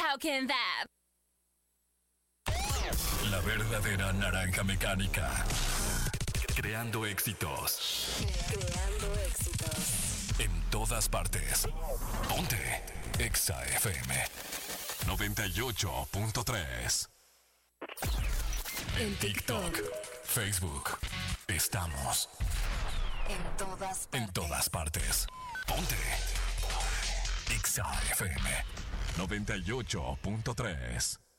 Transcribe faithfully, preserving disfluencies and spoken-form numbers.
How can that? La verdadera naranja mecánica. Creando éxitos. Creando éxitos. En todas partes. Ponte Exa F M noventa y ocho punto tres. En TikTok, Facebook, estamos. En todas partes. En todas partes. Ponte Exa F M noventa y ocho punto tres.